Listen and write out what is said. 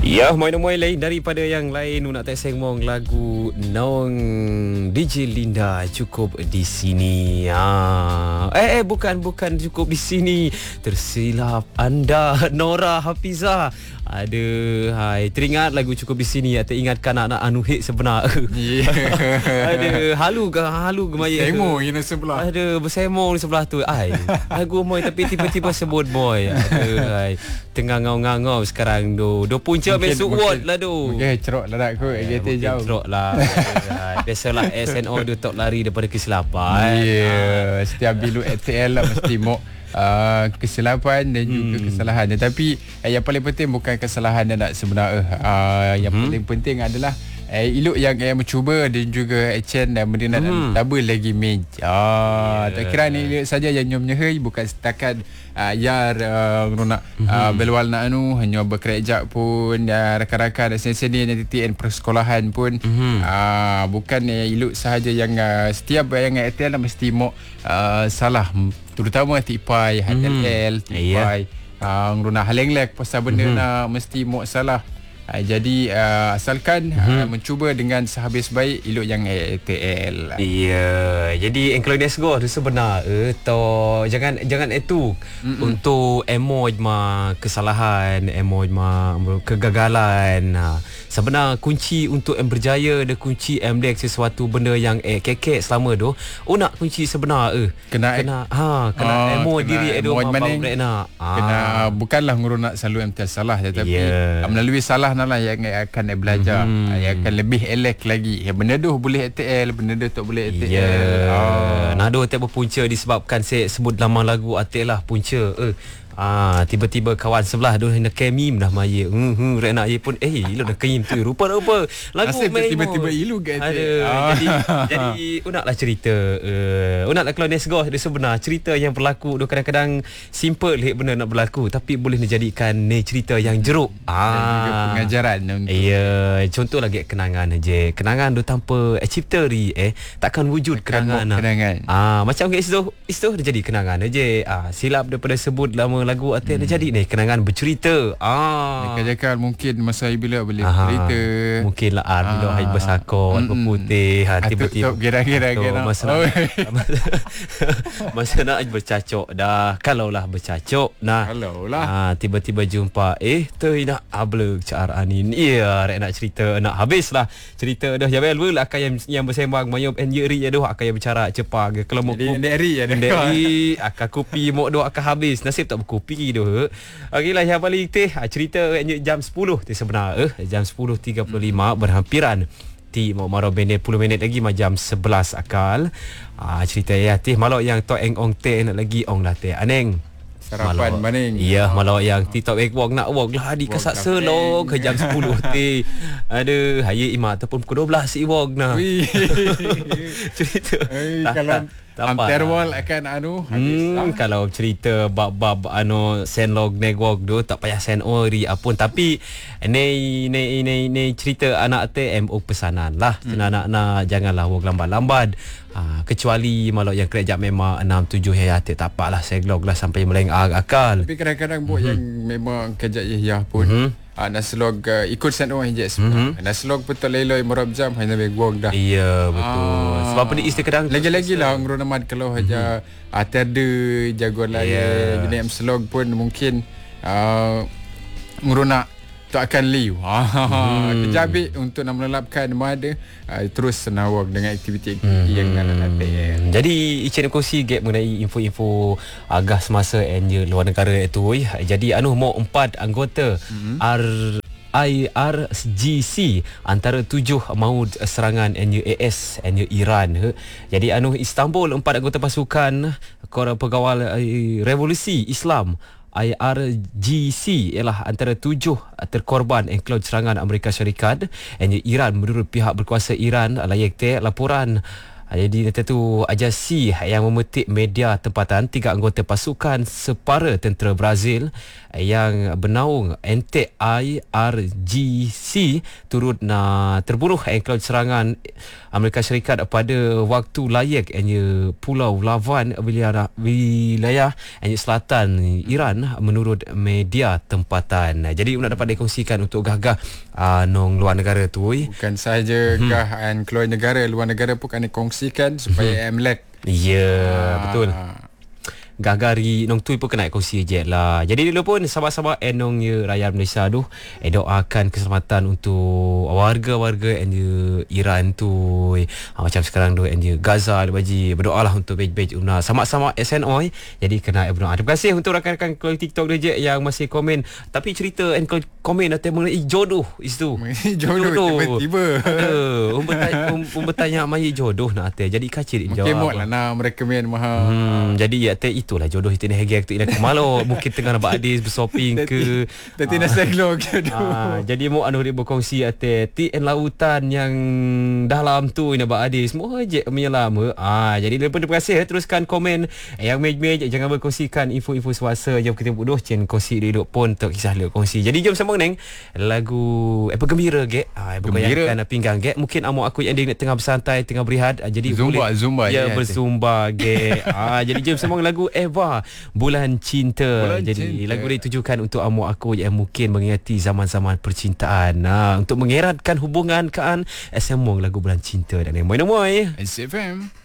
Ya, moy lain daripada yang lain. Nak tak sengmong lagu Nong DJ Linda cukup di sini. Bukan cukup di sini. Tersilap anda Nora Hafizah. Hai, teringat lagu cukup di sini. Atau ingatkan anak anu hit sebenar. Halu ke maya. Bersemo yang sebelah. Bersemo di sebelah tu. Lagu moy tapi tiba-tiba sebut boy. Tengah ngau-ngau sekarang do punca besok word lah do. Mungkin cerok lah aku GT jauh. Cerok lah. Biasalah SNO dia tak lari daripada kesilapan. Setiap bilu ATL lah mesti mau kesilapan dan juga kesalahan. Tapi yang paling penting bukan kesalahan dan sebenar. Yang paling penting adalah elok yang mencuba dan juga action dan benda nak tabur lagi meja. Tak kira ni elok saja yang nyom-nyehai, bukan setakat yar nak belwal nak hanya berkerajak pun rakan-rakan dan seni dan TTN persekolahan pun bukan elok sahaja yang setiap yang ATL mesti mau salah, terutama tipai HTL tipai nak haleng-lek pasal benda nak mesti mau salah. Jadi asalkan mencuba dengan sehabis baik, elok yang ATL. Jadi kalau dia segor tu sebenar jangan itu untuk emoji kesalahan, emoji kegagalan. Sebenar kunci untuk berjaya dan kunci melihat sesuatu benda yang kekek selama tu. Nak kunci sebenar kena emoji diri kena bukanlah ngurus nak selalu MTL salah, tetapi melalui salah lah yang akan belajar, yang akan lebih elok lagi. Benda tu boleh ATL, benda tu tak boleh ATL. Nado tak berpunca disebabkan saya sebut nama lagu ATL lah punca. Tiba-tiba kawan sebelah tu nak meme dah maya. Rek nak ye pun ilo nak kayim tu. Rupa-rupa lagu main tiba-tiba ilu ke. Jadi unaklah cerita. Unaklah kalau Nesgoh dia sebenar cerita yang berlaku tu kadang-kadang simple benda nak berlaku tapi boleh dijadikan cerita yang jeruk. Dan juga pengajaran untuk. Contoh lagi kenangan je. Kenangan tu tanpa cipta takkan wujud kenangan. Macam ke itu dia jadi kenangan je. Silap daripada sebut lama lagu ATL dah jadi ni kenangan bercerita. Jakal mungkin masa bila boleh cerita. Mungkinlah bila hai bersakot berputih tiba-tiba kira-kira masa nak bercacok dah. Kalaulah bercacok tiba-tiba jumpa tu nak ableg cara ni. Rek nak cerita nak habislah cerita dah jawel lah akan yang bersembang mayop enjeri aduh akan yang bicara cepat kalau mau dari akan kopi mau doa akan habis nasib tak kopi tu. Okeylah yang paling cerita jam 10 tu sebenar jam 10.35 berhampiran mau maro 10 minit lagi jam 11 akal. Cerita malok yang tok ong teh nak lagi ong lah teh aneng sarapan maning. Malok yang TikTok walk nak walk lah di kasak selong ke jam 10 teh. Haye imak ataupun pukul 12 si walk nah. Cerita Terwal akan habis kalau cerita bab senlog negwok tu tak payah sen ori apun tapi ni cerita anak TMO pesanan lah anak janganlah wog lambat-lambat kecuali malok yang kerja memang 6-7 hayat tak apalah seglog lah sampai meleng akal. Tapi kadang-kadang buat yang memang kerja yah pun naslog ikut sen orang je naslog betul leloi merab jam hanya begwog dah. Betul sebab ni isteri kadang lagi-lagi lah ngurunamad kalau aja ada jagoan lain jenis slog pun mungkin nguruna tak akan liu kejabi untuk nak melelapkan ada terus senawak dengan aktiviti yang nanti. Jadi Icin kongsi gap mengenai info-info agah semasa luar negara itu. Jadi mau 4 anggota IRGC antara 7 maut serangan AS Iran. Jadi Istanbul 4 anggota pasukan pegawai revolusi Islam IRGC ialah antara 7 terkorban enclave serangan Amerika Syarikat Iran menurut pihak berkuasa Iran layak laporan Jadi kata tu Ajasi yang memetik media tempatan 3 anggota pasukan separa tentera Brazil yang bernaung NTIRGC turut terbunuh engkau serangan Amerika Syarikat pada waktu layak Pulau Lavan wilayah selatan Iran menurut media tempatan. Jadi nak dapat dikongsikan untuk gagah nong luar negara tu. Bukan sahaja keluar negara, luar negara pun kena kongsikan supaya melek. Ya, betul. Gagari nong tu pun kena kongsi je lah. Jadi dulu pun sahabat-sahabat enong rakyat Malaysia tu doakan keselamatan untuk warga-warga Iran tu. Macam sekarang tu Gaza baji berdoalah untuk bej-bej una sama-sama SNO. Jadi kena berdoa. Terima kasih untuk rakan-rakan keluar TikTok dia yang masih komen. Tapi cerita komen mengenai jodoh itu. Jodoh tiba-tiba. Bertanya mai jodoh nak ate. Jadi kacir jawab. Mungkin lah nak merekomen mahal. Jadi itulah jodoh itu ni hegek tu ina kemalo mungkin tengah nak hadis bersoping ke tadi nak seglog jodoh. Jadi mo anu berkongsi ate TN lautan yang dalam tu ina hadis mo je menyelam. Jadi lepas terima kasih teruskan komen yang mej-mej jangan berkongsikan info-info suasa jom kita bodoh cen kongsi duduk pun tak kisah le kongsi. Jadi jom sambung neng lagu gembira ge bergoyangkan pinggang ge mungkin amo aku yang dia tengah bersantai tengah berehat jadi zumba ya berzumba ge. Jadi jom sambung lagu Eva Bulan Cinta. Jadi lagu ini ditujukan untuk amo aku yang mungkin mengingati zaman-zaman percintaan. Untuk mengeratkan hubungan kan semua lagu Bulan Cinta dan moy-moy SFM.